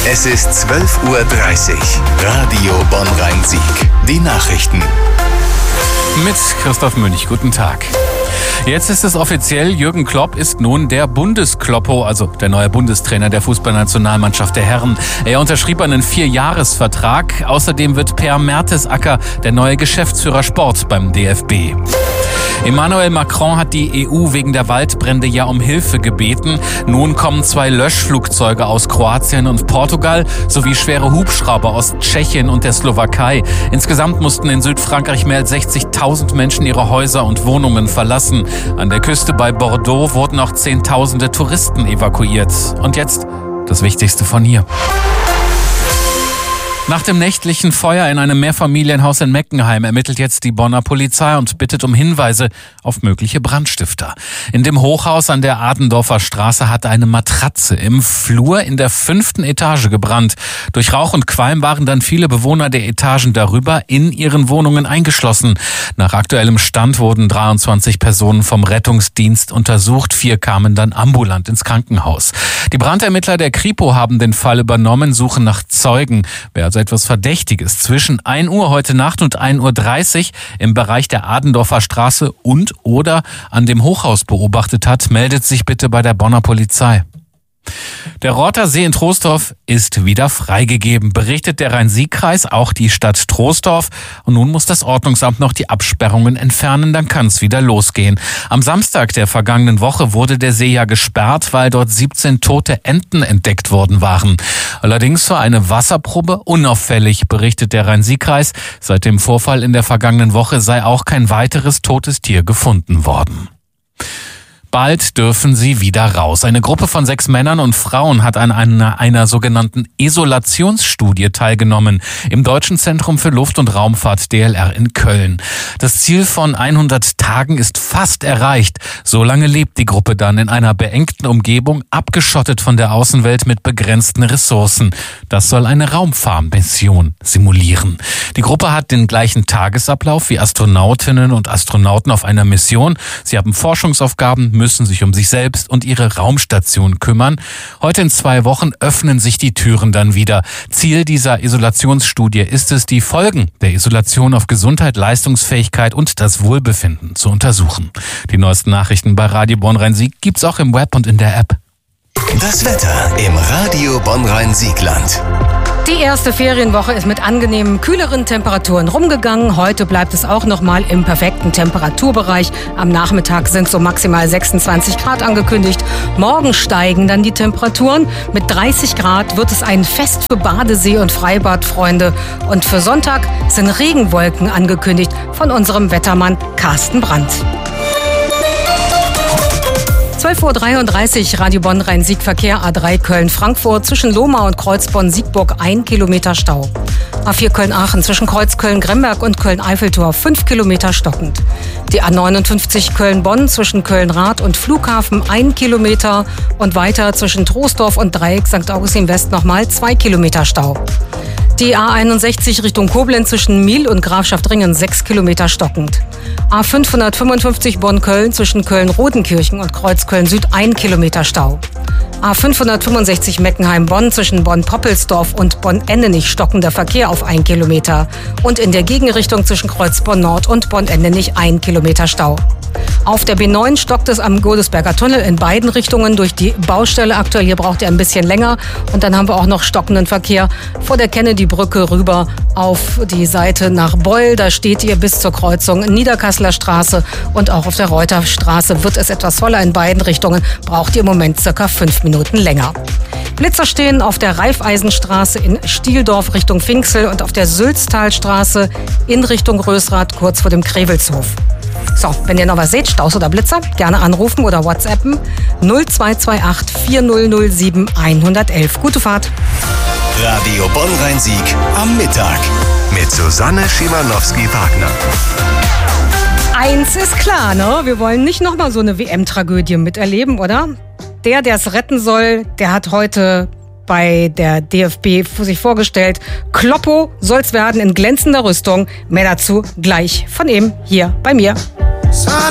Es ist 12:30 Uhr. Radio Bonn-Rhein-Sieg. Die Nachrichten. Mit Christoph Münch. Guten Tag. Jetzt ist es offiziell, Jürgen Klopp ist nun der Bundeskloppo, also der neue Bundestrainer der Fußballnationalmannschaft der Herren. Er unterschrieb einen 4-Jahres-Vertrag. Außerdem wird Per Mertesacker der neue Geschäftsführer Sport beim DFB. Emmanuel Macron hat die EU wegen der Waldbrände ja um Hilfe gebeten. Nun kommen 2 Löschflugzeuge aus Kroatien und Portugal sowie schwere Hubschrauber aus Tschechien und der Slowakei. Insgesamt mussten in Südfrankreich mehr als 60.000 Menschen ihre Häuser und Wohnungen verlassen. An der Küste bei Bordeaux wurden auch Zehntausende Touristen evakuiert. Und jetzt das Wichtigste von hier. Nach dem nächtlichen Feuer in einem Mehrfamilienhaus in Meckenheim ermittelt jetzt die Bonner Polizei und bittet um Hinweise auf mögliche Brandstifter. In dem Hochhaus an der Adendorfer Straße hatte eine Matratze im Flur in der 5. Etage gebrannt. Durch Rauch und Qualm waren dann viele Bewohner der Etagen darüber in ihren Wohnungen eingeschlossen. Nach aktuellem Stand wurden 23 Personen vom Rettungsdienst untersucht. 4 kamen dann ambulant ins Krankenhaus. Die Brandermittler der Kripo haben den Fall übernommen, suchen nach Zeugen. Wer also etwas Verdächtiges zwischen 1 Uhr heute Nacht und 1:30 Uhr im Bereich der Adendorfer Straße und oder an dem Hochhaus beobachtet hat, meldet sich bitte bei der Bonner Polizei. Der Rother See in Troisdorf ist wieder freigegeben, berichtet der Rhein-Sieg-Kreis, auch die Stadt Troisdorf. Und nun muss das Ordnungsamt noch die Absperrungen entfernen, dann kann es wieder losgehen. Am Samstag der vergangenen Woche wurde der See ja gesperrt, weil dort 17 tote Enten entdeckt worden waren. Allerdings war eine Wasserprobe unauffällig, berichtet der Rhein-Sieg-Kreis. Seit dem Vorfall in der vergangenen Woche sei auch kein weiteres totes Tier gefunden worden. Bald dürfen sie wieder raus. Eine Gruppe von 6 Männern und Frauen hat an einer sogenannten Isolationsstudie teilgenommen im Deutschen Zentrum für Luft- und Raumfahrt DLR in Köln. Das Ziel von 100 Tagen ist fast erreicht. So lange lebt die Gruppe dann in einer beengten Umgebung, abgeschottet von der Außenwelt mit begrenzten Ressourcen. Das soll eine Raumfahrmission simulieren. Die Gruppe hat den gleichen Tagesablauf wie Astronautinnen und Astronauten auf einer Mission. Sie haben Forschungsaufgaben, müssen sich um sich selbst und ihre Raumstation kümmern. Heute in 2 Wochen öffnen sich die Türen dann wieder. Ziel dieser Isolationsstudie ist es, die Folgen der Isolation auf Gesundheit, Leistungsfähigkeit und das Wohlbefinden zu untersuchen. Die neuesten Nachrichten bei Radio Bonn-Rhein-Sieg gibt's auch im Web und in der App. Das Wetter im Radio Bonn-Rhein-Siegland. Die erste Ferienwoche ist mit angenehmen, kühleren Temperaturen rumgegangen. Heute bleibt es auch noch mal im perfekten Temperaturbereich. Am Nachmittag sind so maximal 26 Grad angekündigt. Morgen steigen dann die Temperaturen. Mit 30 Grad wird es ein Fest für Badesee- und Freibadfreunde. Und für Sonntag sind Regenwolken angekündigt von unserem Wettermann Carsten Brandt. 12:33 Uhr, Radio Bonn-Rhein-Sieg, Verkehr A3 Köln-Frankfurt, zwischen Lohmar und Kreuzborn-Siegburg 1 Kilometer Stau. A4 Köln-Aachen, zwischen Kreuz Köln-Gremberg und Köln-Eiffeltor 5 Kilometer stockend. Die A59 Köln-Bonn, zwischen Köln-Rath und Flughafen 1 Kilometer und weiter zwischen Troisdorf und Dreieck St. Augustin West nochmal 2 Kilometer Stau. Die A61 Richtung Koblenz zwischen Miel und Grafschaft-Ringen 6 Kilometer stockend. A555 Bonn-Köln zwischen Köln-Rodenkirchen und Kreuz-Köln-Süd 1 Kilometer Stau. A565 Meckenheim-Bonn zwischen Bonn-Poppelsdorf und Bonn-Endenich stockender Verkehr auf 1 Kilometer. Und in der Gegenrichtung zwischen Kreuz-Bonn-Nord und Bonn-Endenich 1 Kilometer Stau. Auf der B9 stockt es am Godesberger Tunnel in beiden Richtungen durch die Baustelle. Aktuell hier braucht ihr ein bisschen länger. Und dann haben wir auch noch stockenden Verkehr vor der Kennedy-Brücke rüber auf die Seite nach Beul. Da steht ihr bis zur Kreuzung Niederkasseler Straße. Und auch auf der Reuterstraße wird es etwas voller in beiden Richtungen. Braucht ihr im Moment circa 5 Minuten länger. Blitzer stehen auf der Raiffeisenstraße in Stieldorf Richtung Finksel und auf der Sülztalstraße in Richtung Rösrath kurz vor dem Krevelshof. So, wenn ihr noch was seht, Staus oder Blitzer, gerne anrufen oder WhatsAppen 0228 4007 111. Gute Fahrt. Radio Bonn-Rhein-Sieg am Mittag mit Susanne Schimanowski-Wagner. Eins ist klar, ne? Wir wollen nicht nochmal so eine WM-Tragödie miterleben, oder? Der es retten soll, der hat heute bei der DFB sich vorgestellt. Kloppo soll's werden in glänzender Rüstung. Mehr dazu gleich von ihm hier bei mir.